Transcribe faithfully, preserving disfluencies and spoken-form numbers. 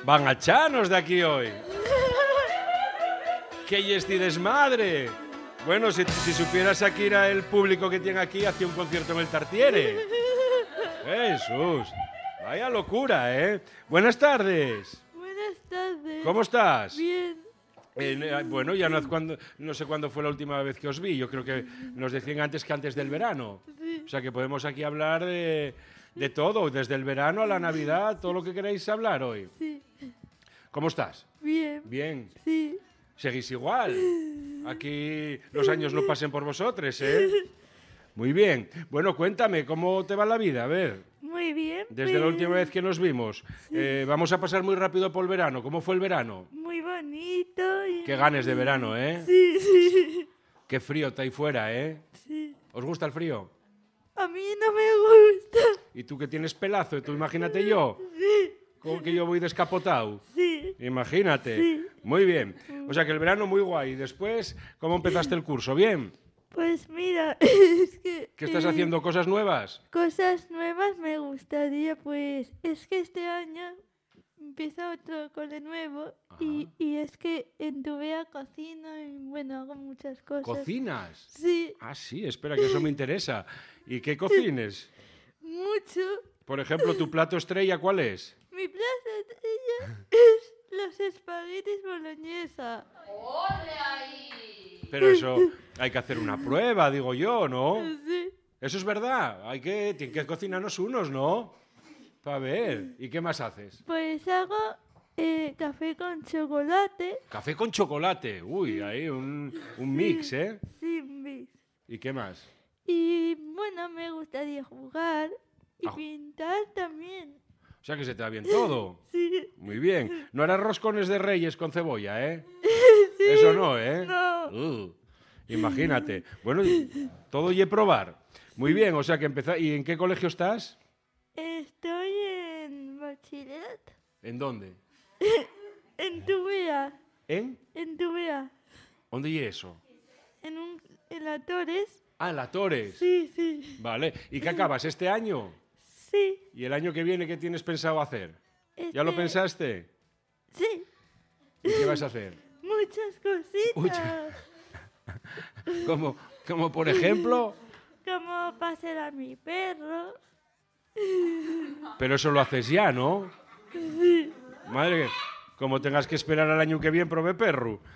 Van a chanos de aquí hoy. ¡Qué yesti desmadre! Bueno, si, si supieras aquí era el público que tiene aquí, hacía un concierto en el Tartiere. Jesús, vaya locura, ¿eh? Buenas tardes. Buenas tardes. ¿Cómo estás? Bien. Eh, bueno, ya no, es cuando, no sé cuándo fue la última vez que os vi. Yo creo que nos decían antes que antes del verano. Sí. O sea que podemos aquí hablar de, de todo, desde el verano a la Navidad, todo lo que queráis hablar hoy. Sí. ¿Cómo estás? Bien. Bien. Sí. ¿Seguís igual? Aquí los años no pasen por vosotros, ¿eh? Muy bien. Bueno, cuéntame, ¿cómo te va la vida? A ver, Muy bien. desde la pues, última vez que nos vimos. Eh, vamos a pasar muy rápido por el verano. ¿Cómo fue el verano? Muy bonito. Y... Qué ganes de verano, ¿eh? Sí, sí. Qué frío está ahí fuera, ¿eh? Sí. ¿Os gusta el frío? A mí no me gusta. ¿Y tú que tienes pelazo? Tú imagínate yo. Sí. Como que yo voy descapotado. Sí. Imagínate. Sí. Muy bien. O sea que el verano muy guay. Después, ¿cómo empezaste el curso? ¿Bien? Pues mira, es que... ¿Qué estás eh, haciendo? ¿Cosas nuevas? Cosas nuevas me gustaría, pues... Es que este año empieza otro cole nuevo y, y es que en Tuvea cocino y bueno, hago muchas cosas. ¿Cocinas? Sí, Ah, sí, espera, que eso me interesa. ¿Y qué cocines? mucho. Por ejemplo, ¿tu plato estrella cuál es? Mi plato estrella es los espaguetis boloñesa. Pero eso hay que hacer una prueba, digo yo, ¿no? Sí. Eso es verdad. Hay que, tienen que cocinarnos unos, ¿no? Para ver. ¿Y qué más haces? Pues hago eh, café con chocolate. Café con chocolate. Uy, ahí un, un mix, ¿eh? Sí, mix. ¿Y qué más? Y bueno, me gustaría jugar y Ah. pintar también. O sea que se te da bien todo. Sí. Muy bien. No harás roscones de reyes con cebolla, ¿eh? Eso no, ¿eh? No. Uh, imagínate. Bueno, y todo y probar. Muy bien, o sea que empezá... ¿Y en qué colegio estás? Estoy en bachillerato. ¿En dónde? En Tuvea. ¿En? En Tuvea. ¿Dónde y eso? En, un, en la Torres. Ah, en la Torres. Sí, sí. Vale. ¿Y qué acabas este año? Sí. ¿Y el año que viene qué tienes pensado hacer? ¿Ya lo Este- pensaste? Sí. ¿Y qué vas a hacer? Muchas cositas. Muchas. Como, como por ejemplo... Como pasear a mi perro. Pero eso lo haces ya, ¿no? Madre, como tengas que esperar al año que viene, prove perro.